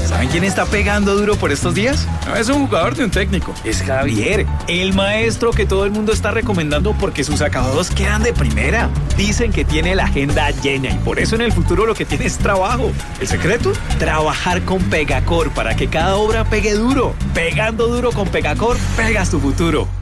¿Saben quién está pegando duro por estos días? No es un jugador de un técnico, es Javier, el maestro que todo el mundo está recomendando porque sus acabados quedan de primera. Dicen que tiene la agenda llena y por eso en el futuro lo que tiene es trabajo. ¿El secreto? Trabajar con Pegacor para que cada obra pegue duro. Pegando duro con Pegacor, pegas tu futuro.